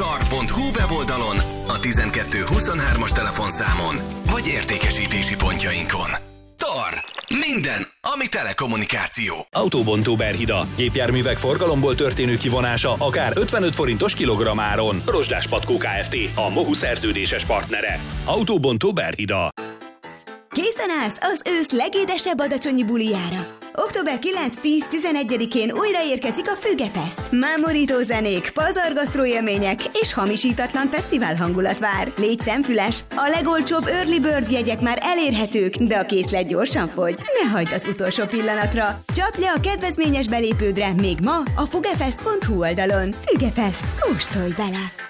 tar.hu weboldalon, a 1223-as telefonszámon, vagy értékesítési pontjainkon. TAR. Minden, ami telekommunikáció. Autóbontó Berhida. Gépjárművek forgalomból történő kivonása akár 55 forintos kilogrammáron. Rozsdás Patkó Kft. A Mohu szerződéses partnere. Autóbontó Berhida. Készen állsz az ősz legédesebb adacsonyi bulijára. Október 9-10-11-én újraérkezik a Fügefest. Mámorító zenék, pazargasztró élmények és hamisítatlan fesztivál hangulat vár. Légy szemfüles, a legolcsóbb Early Bird jegyek már elérhetők, de a készlet gyorsan fogy. Ne hagyd az utolsó pillanatra. Csapd le a kedvezményes belépődre még ma a fugefest.hu oldalon. Fügefest. Kóstolj bele!